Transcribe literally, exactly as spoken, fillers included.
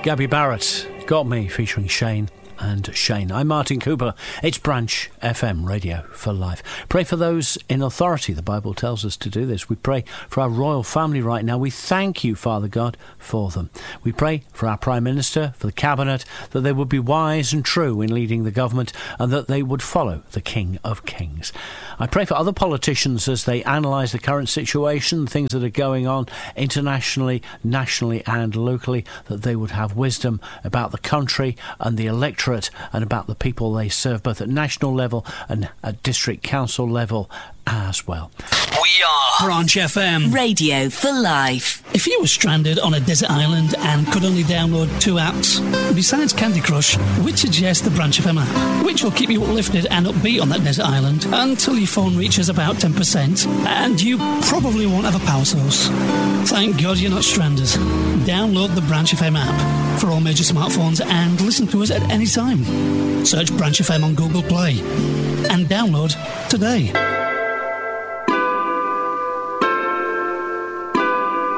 Gabby Barrett, Got Me, featuring Shane and Shane. I'm Martin Cooper. It's Branch F M, Radio for Life. Pray for those in authority. The Bible tells us to do this. We pray for our royal family right now. We thank you, Father God, for them. We pray for our Prime Minister, for the Cabinet, that they would be wise and true in leading the government and that they would follow the King of Kings. I pray for other politicians as they analyse the current situation, things that are going on internationally, nationally and locally, that they would have wisdom about the country and the electorate and about the people they serve, both at national level and at district council level as well. We are Branch F M, Radio for Life. If you were stranded on a desert island and could only download two apps, besides Candy Crush, we'd suggest the Branch F M app, which will keep you uplifted and upbeat on that desert island until your phone reaches about ten percent, and you probably won't have a power source. Thank God you're not stranded. Download the Branch F M app for all major smartphones and listen to us at any time. Search Branch F M on Google Play and download today.